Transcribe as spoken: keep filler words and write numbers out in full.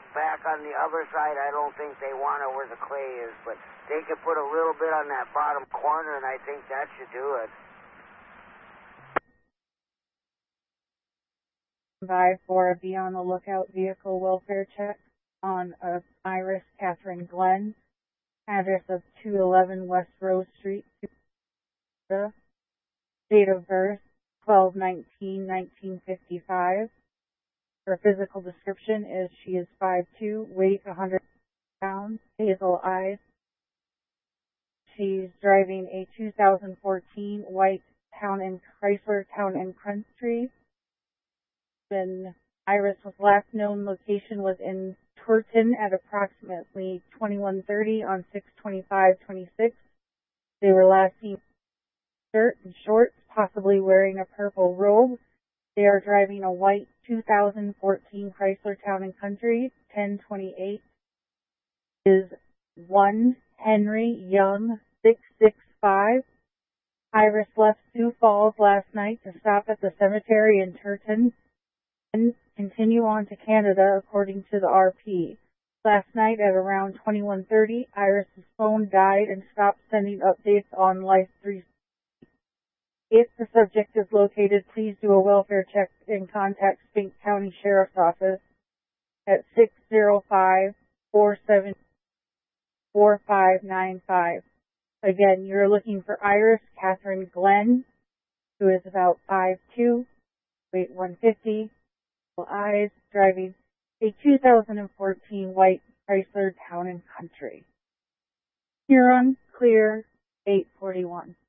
back on the other side, I don't think they want it where the clay is, but they could put a little bit on that bottom corner, and I think that should do it. By for a be on the lookout vehicle welfare check on uh, Iris Catherine Glenn, address of two eleven West Rose Street, date of birth twelve nineteen nineteen fifty-five. Her physical description is she is five two, weight one hundred pounds, hazel eyes. She's driving a two thousand fourteen white Town and Chrysler Town and Country. When Iris' last known location was in Turton at approximately twenty-one thirty on six twenty-five twenty-six. They were last seen in shirt and shorts, possibly wearing a purple robe. They are driving a white two thousand fourteen Chrysler Town and Country. ten twenty-eight is one Henry Young six six five. Iris left Sioux Falls last night to stop at the cemetery in Turton and continue on to Canada, according to the R P. Last night at around twenty-one thirty, Iris' phone died and stopped sending updates on Life three. If the subject is located, please do a welfare check and contact Spink County Sheriff's Office at six zero five, four seven four five nine five. Again, you're looking for Iris Catherine Glenn, who is about five two, weight one fifty, eyes, driving a two thousand fourteen white Chrysler Town and Country. Huron, clear, eight forty-one.